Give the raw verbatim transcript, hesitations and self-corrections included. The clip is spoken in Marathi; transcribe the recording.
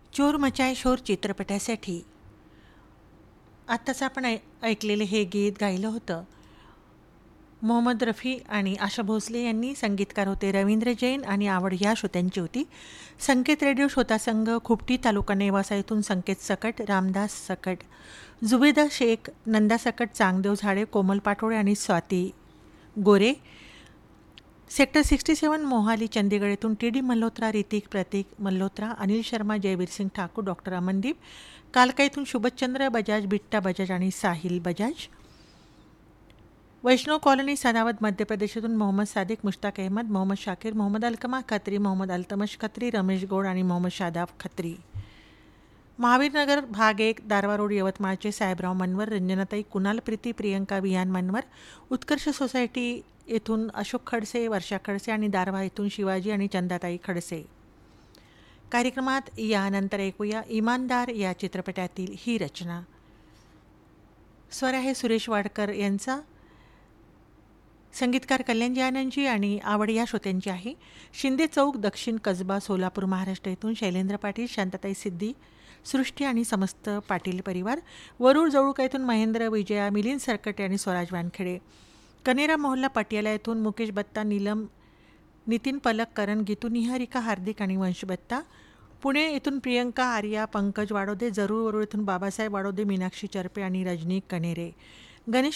चोर मचाये शोर चित्रपटासाठी आत्ताच आपण ऐ ऐकलेले हे गीत गायलं होतं मोहम्मद रफी आणि आशा भोसले यांनी. संगीतकार होते रवींद्र जैन आणि आवड ह्या श्रोत्यांची होती. संकेत रेडिओ श्रोता संघ, खुपटी तालुका नेवासा येथून संकेत सकट, रामदास सकट, जुबेदा शेख, नंदा सकट, चांगदेव झाडे, कोमल पाटोळे आणि स्वाती गोरे. सेक्टर सिक्स्टी सेवन मोहाली चंदीगड येथून टी डी मल्होत्रा, ऋतिक, प्रतीक मल्होत्रा, अनिल शर्मा, जयवीर सिंग ठाकूर, डॉक्टर अमनदीप. कालका येथून शुभचंद्र बजाज, बिट्टा बजाज आणि साहिल बजाज. वैष्णव कॉलनी सनावद मध्य प्रदेशातून मोहम्मद सादिक, मुश्ताक अहमद, मोहम्मद शाकिर, मोहम्मद अलकमा खत्री, मोहम्मद अल्तमश खत्री, रमेश गौड आणि मोहम्मद शादाब खत्री. महावीरनगर भाग एक, दारवा रोड, यवतमाळचे साहेबराव मनवर, रंजनाताई, कुणाल प्रीती, प्रियंका विहान मनवर. उत्कर्ष सोसायटी येथून अशोक खडसे, वर्षा खडसे आणि दारवा येथून शिवाजी आणि चंदाताई खडसे. कार्यक्रमात यानंतर ऐकूया इमानदार या चित्रपटातील ही रचना. स्वर आहे सुरेश वाडकर यांचा, संगीतकार कल्याणजी आनंदजी आणि आवड या श्रोत्यांची आहे. शिंदे चौक, दक्षिण कसबा, सोलापूर, महाराष्ट्र येथून शैलेंद्र पाटील, शांतताई सिद्धी, सृष्टी आणि समस्त पाटील परिवार. वरूड जवळका येथून महेंद्र, विजया, मिलिंद सरकटे आणि स्वराज वानखेडे. कनेरा मोहल्ला पटियाला येथून मुकेश बत्ता, नीलम, नितीन पलक, करण, गीतू, निहारिका, हार्दिक आणि वंश बत्ता. पुणे येथून प्रियंका, आर्या, पंकज वाडोदे. जरूर वरूड येथून बाबासाहेब वाडोदे, मीनाक्षी चरपे आणि रजनी कनेरे. गणेश